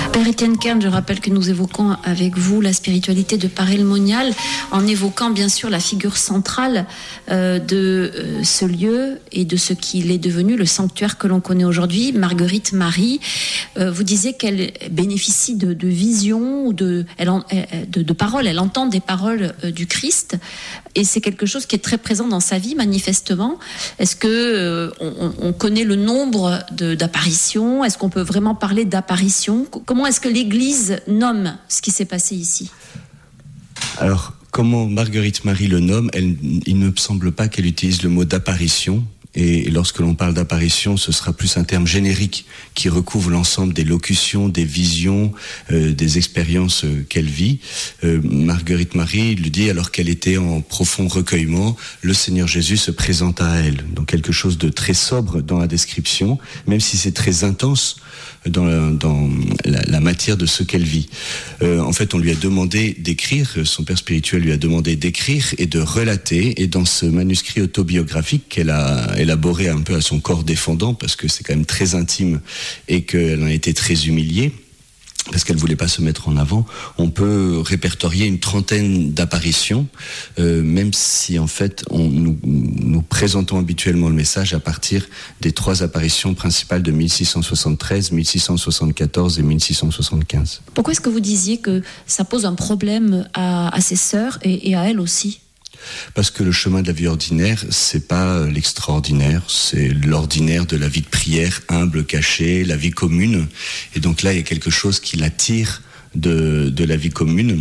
Père Étienne Kern, je rappelle que nous évoquons avec vous la spiritualité de Père El Monial, en évoquant bien sûr la figure centrale de ce lieu et de ce qu'il est devenu, le sanctuaire que l'on connaît aujourd'hui, Marguerite Marie. Vous disiez qu'elle bénéficie de visions, ou de paroles, elle entend des paroles du Christ, et c'est quelque chose qui est très présent dans sa vie, manifestement. Est-ce que on connaît le nombre d'apparitions? Est-ce qu'on peut vraiment parler d'apparitions? Comment est-ce que l'Église nomme ce qui s'est passé ici? Alors, comment Marguerite Marie le nomme, il ne me semble pas qu'elle utilise le mot d'apparition. Et lorsque l'on parle d'apparition, ce sera plus un terme générique qui recouvre l'ensemble des locutions, des visions, des expériences qu'elle vit. Marguerite Marie le dit alors qu'elle était en profond recueillement, le Seigneur Jésus se présenta à elle. Donc quelque chose de très sobre dans la description, même si c'est très intense dans la matière de ce qu'elle vit. En fait, on lui a demandé d'écrire, son père spirituel lui a demandé d'écrire et de relater, et dans ce manuscrit autobiographique qu'elle a élaboré un peu à son corps défendant, parce que c'est quand même très intime et qu'elle en a été très humiliée, parce qu'elle ne voulait pas se mettre en avant, on peut répertorier une trentaine d'apparitions, même si en fait nous présentons habituellement le message à partir des 3 apparitions principales de 1673, 1674 et 1675. Pourquoi est-ce que vous disiez que ça pose un problème à ses sœurs et à elle aussi ? Parce que le chemin de la vie ordinaire, c'est pas l'extraordinaire, c'est l'ordinaire de la vie de prière, humble, cachée, la vie commune. Et donc là, il y a quelque chose qui l'attire de la vie commune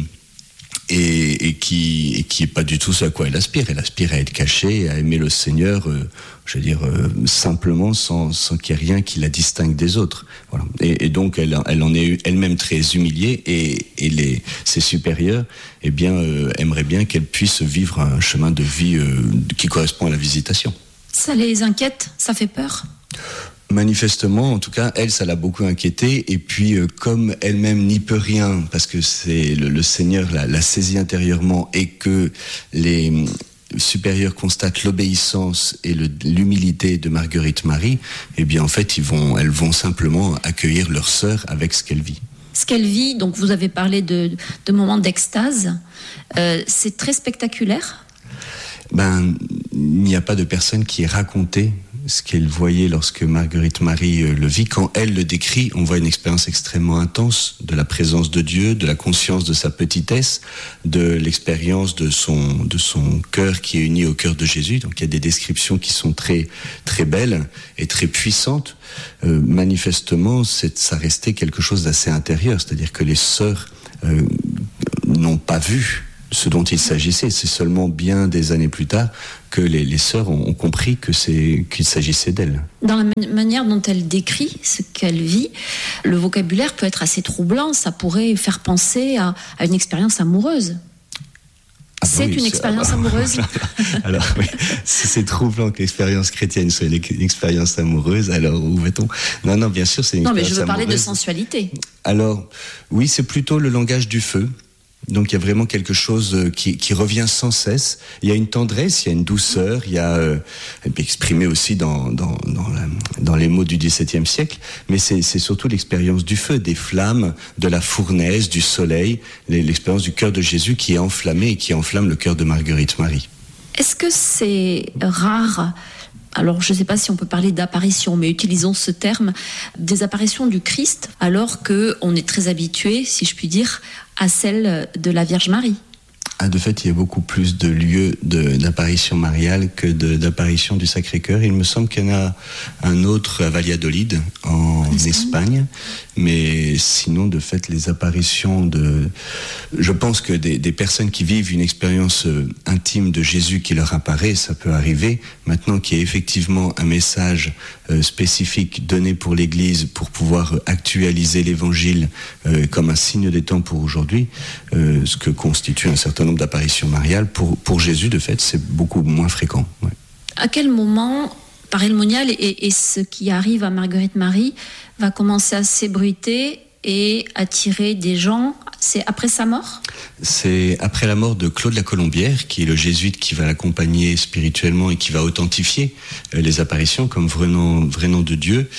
et qui est pas du tout ce à quoi elle aspire. Elle aspire à être cachée, à aimer le Seigneur, simplement, sans qu'il y ait rien qui la distingue des autres. Voilà. Et donc, elle en est elle-même très humiliée, et ses supérieurs, aimeraient bien qu'elle puisse vivre un chemin de vie qui correspond à la visitation. Ça les inquiète? Ça fait peur? Manifestement, en tout cas, ça l'a beaucoup inquiétée. Et puis, comme elle-même n'y peut rien, parce que c'est le Seigneur l'a saisie intérieurement, et que les supérieurs constatent l'obéissance et l'humilité de Marguerite Marie, en fait, elles vont simplement accueillir leur sœur avec ce qu'elle vit. Ce qu'elle vit, donc vous avez parlé de moments d'extase, c'est très spectaculaire. Il n'y a pas de personne qui ait raconté ce qu'elle voyait lorsque Marguerite Marie le vit. Quand elle le décrit, on voit une expérience extrêmement intense de la présence de Dieu, de la conscience de sa petitesse, de l'expérience de son cœur qui est uni au cœur de Jésus. Donc il y a des descriptions qui sont très, très belles et très puissantes. Manifestement, ça restait quelque chose d'assez intérieur, c'est-à-dire que les sœurs n'ont pas vu ce dont il s'agissait. C'est seulement bien des années plus tard que les sœurs ont compris qu'il s'agissait d'elles. Dans la manière dont elle décrit ce qu'elle vit, le vocabulaire peut être assez troublant. Ça pourrait faire penser à une expérience amoureuse. Une expérience amoureuse. Alors oui, si c'est troublant que l'expérience chrétienne soit une expérience amoureuse, alors où va-t-on ? Non, bien sûr, c'est une expérience amoureuse. Non, mais je veux parler de sensualité. Alors, oui, c'est plutôt le langage du feu. Donc il y a vraiment quelque chose qui revient sans cesse. Il y a une tendresse, il y a une douceur, il y a exprimé aussi dans les mots du XVIIe siècle, mais c'est surtout l'expérience du feu, des flammes, de la fournaise, du soleil, l'expérience du cœur de Jésus qui est enflammé et qui enflamme le cœur de Marguerite Marie. Est-ce que c'est rare? Alors, je ne sais pas si on peut parler d'apparition, mais utilisons ce terme, des apparitions du Christ, alors qu'on est très habitué, si je puis dire, à celle de la Vierge Marie. De fait, il y a beaucoup plus de lieux d'apparition mariale que d'apparition du Sacré-Cœur. Il me semble qu'il y en a un autre à Valladolid, en Espagne. Mais sinon, de fait, les apparitions je pense que des personnes qui vivent une expérience intime de Jésus qui leur apparaît, ça peut arriver. Maintenant qu'il y a effectivement un message spécifique donné pour l'Église pour pouvoir actualiser l'Évangile comme un signe des temps pour aujourd'hui, ce que constitue un certain nombre d'apparitions mariales, pour Jésus, de fait, c'est beaucoup moins fréquent. Ouais. À quel moment, Père El Monial et ce qui arrive à Marguerite Marie va commencer à s'ébruiter et attirer des gens, C'est après sa mort ? C'est après la mort de Claude la Colombière, qui est le jésuite qui va l'accompagner spirituellement et qui va authentifier les apparitions comme vrai nom de Dieu.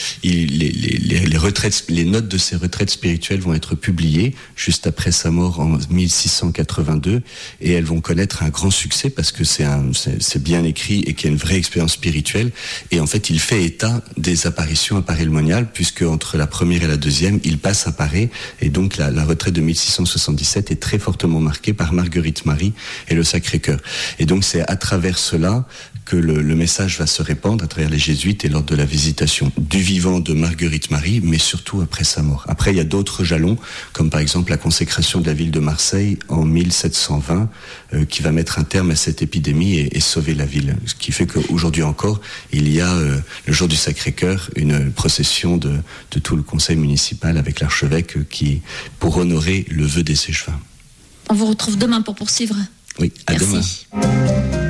Les notes de ses retraites spirituelles vont être publiées juste après sa mort en 1682 et elles vont connaître un grand succès parce que c'est bien écrit et qu'il y a une vraie expérience spirituelle. Et en fait, il fait état des apparitions à Paray-le-Monial, puisque entre la première et la deuxième, il passe à Paray, et donc la retraite de 1677 est très fortement marquée par Marguerite Marie et le Sacré-Cœur. Et donc c'est à travers cela que le message va se répandre à travers les jésuites et lors de la visitation du vivant de Marguerite Marie, mais surtout après sa mort. Après, il y a d'autres jalons, comme par exemple la consécration de la ville de Marseille en 1720, qui va mettre un terme à cette épidémie et sauver la ville. Ce qui fait qu'aujourd'hui encore, il y a le jour du Sacré-Cœur, une procession de tout le conseil municipal avec l'archevêque pour honorer le vœu des échevins. On vous retrouve demain pour poursuivre. Oui, à Merci. Demain.